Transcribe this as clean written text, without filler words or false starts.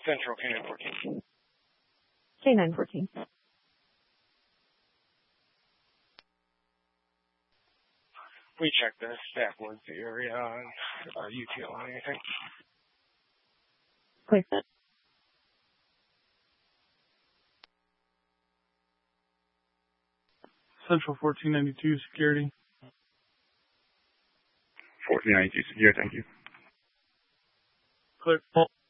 Central K9 14. K9 14. We checked the Staff Woods area on UTL on anything. Clear. Central 1492 security. 1492 secure, thank you. Clear.